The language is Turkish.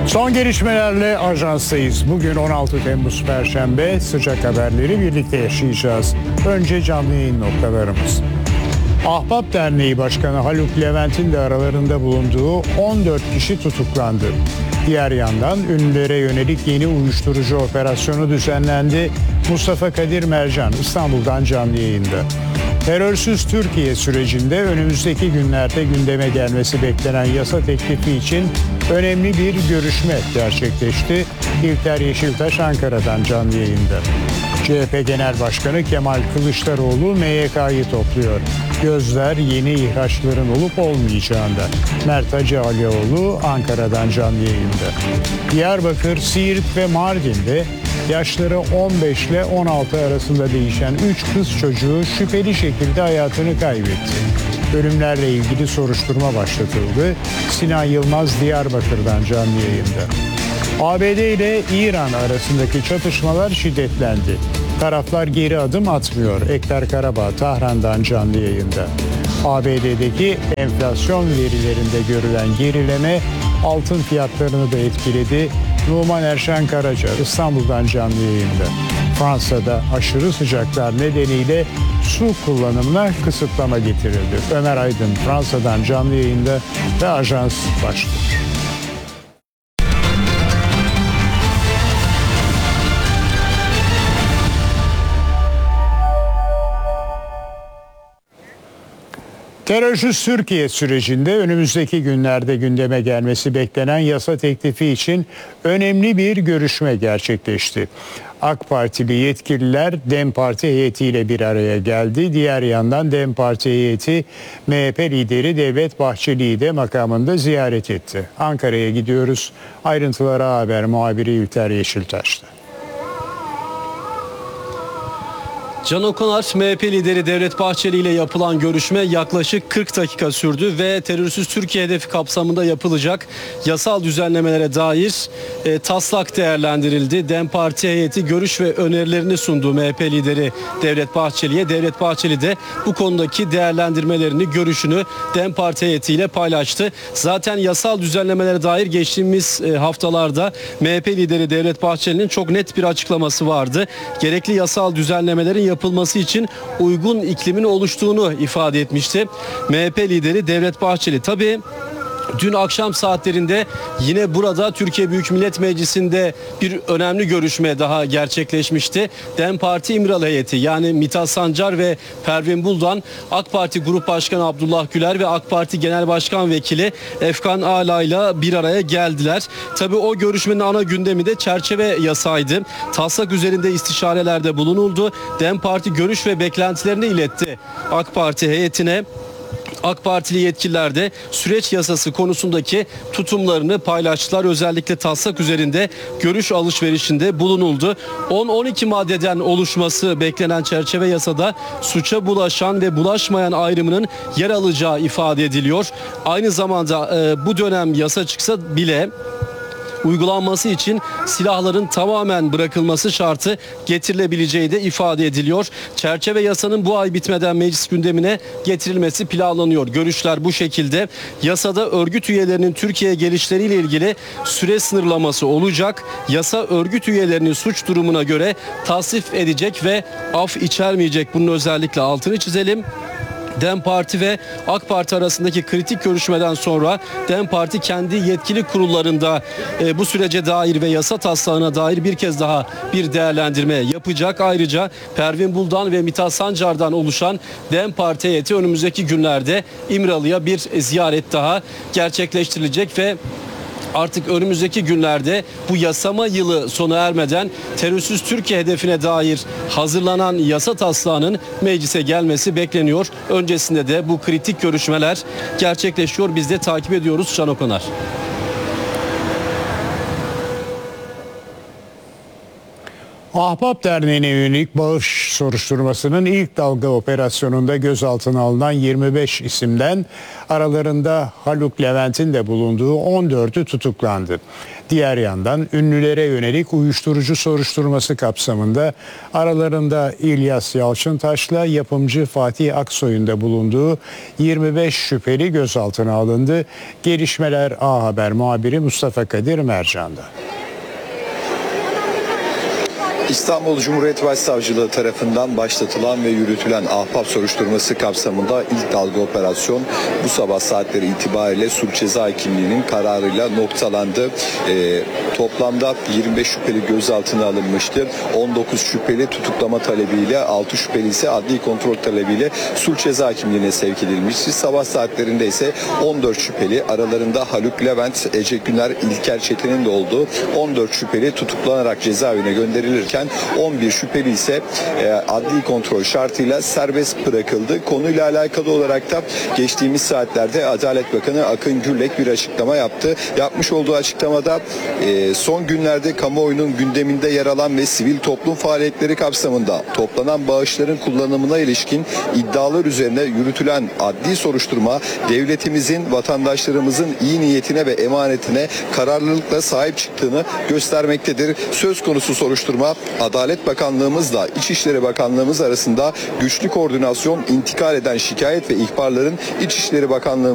Son gelişmelerle ajanstayız. Bugün 16 Temmuz Perşembe, sıcak haberleri birlikte yaşayacağız. Önce canlı yayın noktalarımız. Ahbap Derneği Başkanı Haluk Levent'in de aralarında bulunduğu 14 kişi tutuklandı. Diğer yandan ünlülere yönelik yeni uyuşturucu operasyonu düzenlendi. Mustafa Kadir Mercan İstanbul'dan canlı yayında. Terörsüz Türkiye sürecinde önümüzdeki günlerde gündeme gelmesi beklenen yasa teklifi için önemli bir görüşme gerçekleşti. İlker Yeşiltaş Ankara'dan canlı yayında. CHP Genel Başkanı Kemal Kılıçdaroğlu MYK'yı topluyor. Gözler yeni ihraçların olup olmayacağında. Mert Hacı Alioğlu Ankara'dan canlı yayında. Diyarbakır, Siirt ve Mardin'de yaşları 15 ile 16 arasında değişen 3 kız çocuğu şüpheli şekilde hayatını kaybetti. Ölümlerle ilgili soruşturma başlatıldı. Sinan Yılmaz Diyarbakır'dan canlı yayında. ABD ile İran arasındaki çatışmalar şiddetlendi. Taraflar geri adım atmıyor. Ekber Karabağ Tahran'dan canlı yayında. ABD'deki enflasyon verilerinde görülen gerileme altın fiyatlarını da etkiledi. Numan Erşen Karaca İstanbul'dan canlı yayında. Fransa'da aşırı sıcaklar nedeniyle su kullanımına kısıtlama getirildi. Ömer Aydın Fransa'dan canlı yayında ve ajans başlıyor. Terörsüz Türkiye sürecinde önümüzdeki günlerde gündeme gelmesi beklenen yasa teklifi için önemli bir görüşme gerçekleşti. AK Partili yetkililer DEM Parti heyetiyle bir araya geldi. Diğer yandan DEM Parti heyeti MHP lideri Devlet Bahçeli'yi de makamında ziyaret etti. Ankara'ya gidiyoruz. Ayrıntıları haber muhabiri İlker Yeşiltaş'ta. Can Okonar, MHP lideri Devlet Bahçeli ile yapılan görüşme yaklaşık 40 dakika sürdü ve terörsüz Türkiye hedefi kapsamında yapılacak yasal düzenlemelere dair taslak değerlendirildi. DEM Parti heyeti görüş ve önerilerini sundu MHP lideri Devlet Bahçeli'ye. Devlet Bahçeli de bu konudaki değerlendirmelerini, görüşünü DEM Parti heyetiyle paylaştı. Zaten yasal düzenlemelere dair geçtiğimiz haftalarda MHP lideri Devlet Bahçeli'nin çok net bir açıklaması vardı. Gerekli yasal düzenlemelerin yapılması için uygun iklimin oluştuğunu ifade etmişti MHP lideri Devlet Bahçeli. Tabii dün akşam saatlerinde yine burada Türkiye Büyük Millet Meclisi'nde bir önemli görüşme daha gerçekleşmişti. DEM Parti İmralı heyeti, yani Mithat Sancar ve Pervin Buldan, AK Parti Grup Başkanı Abdullah Güler ve AK Parti Genel Başkan Vekili Efkan Ala ile bir araya geldiler. Tabii o görüşmenin ana gündemi de çerçeve yasaydı. Taslak üzerinde istişarelerde bulunuldu. DEM Parti görüş ve beklentilerini iletti AK Parti heyetine. AK Partili yetkililer de süreç yasası konusundaki tutumlarını paylaştılar. Özellikle taslak üzerinde görüş alışverişinde bulunuldu. 10-12 maddeden oluşması beklenen çerçeve yasada suça bulaşan ve bulaşmayan ayrımının yer alacağı ifade ediliyor. Aynı zamanda bu dönem yasa çıksa bile uygulanması için silahların tamamen bırakılması şartı getirilebileceği de ifade ediliyor. Çerçeve yasanın bu ay bitmeden meclis gündemine getirilmesi planlanıyor. Görüşler bu şekilde. Yasada örgüt üyelerinin Türkiye'ye gelişleriyle ilgili süre sınırlaması olacak. Yasa örgüt üyelerinin suç durumuna göre tasnif edecek ve af içermeyecek. Bunun özellikle altını çizelim. DEM Parti ve AK Parti arasındaki kritik görüşmeden sonra DEM Parti kendi yetkili kurullarında bu sürece dair ve yasa taslağına dair bir kez daha bir değerlendirme yapacak. Ayrıca Pervin Buldan ve Mithat Sancar'dan oluşan DEM Parti heyeti önümüzdeki günlerde İmralı'ya bir ziyaret daha gerçekleştirilecek ve artık önümüzdeki günlerde bu yasama yılı sona ermeden terörsüz Türkiye hedefine dair hazırlanan yasa taslağının meclise gelmesi bekleniyor. Öncesinde de bu kritik görüşmeler gerçekleşiyor. Biz de takip ediyoruz. Can Okonar. Ahbap Derneği'ne yönelik bağış soruşturmasının ilk dalga operasyonunda gözaltına alınan 25 isimden aralarında Haluk Levent'in de bulunduğu 14'ü tutuklandı. Diğer yandan ünlülere yönelik uyuşturucu soruşturması kapsamında aralarında İlyas Yalçıntaş'la yapımcı Fatih Aksoy'un da bulunduğu 25 şüpheli gözaltına alındı. Gelişmeler A Haber muhabiri Mustafa Kadir Mercan'da. İstanbul Cumhuriyet Başsavcılığı tarafından başlatılan ve yürütülen ahbap soruşturması kapsamında ilk dalga operasyon bu sabah saatleri itibariyle suç ceza hakimliğinin kararıyla noktalandı. Toplamda 25 şüpheli gözaltına alınmıştı. 19 şüpheli tutuklama talebiyle, 6 şüpheli ise adli kontrol talebiyle suç ceza hakimliğine sevk edilmişti. Sabah saatlerinde ise 14 şüpheli, aralarında Haluk Levent, Ece Güner, İlker Çetin'in de olduğu 14 şüpheli tutuklanarak cezaevine gönderilirken 11 şüpheli ise adli kontrol şartıyla serbest bırakıldı. Konuyla alakalı olarak da geçtiğimiz saatlerde Adalet Bakanı Akın Gürlek bir açıklama yaptı. Yapmış olduğu açıklamada son günlerde kamuoyunun gündeminde yer alan ve sivil toplum faaliyetleri kapsamında toplanan bağışların kullanımına ilişkin iddialar üzerine yürütülen adli soruşturma devletimizin, vatandaşlarımızın iyi niyetine ve emanetine kararlılıkla sahip çıktığını göstermektedir. Söz konusu soruşturma Adalet Bakanlığımızla İçişleri Bakanlığımız arasında güçlü koordinasyon, intikal eden şikayet ve ihbarların İçişleri Bakanlığı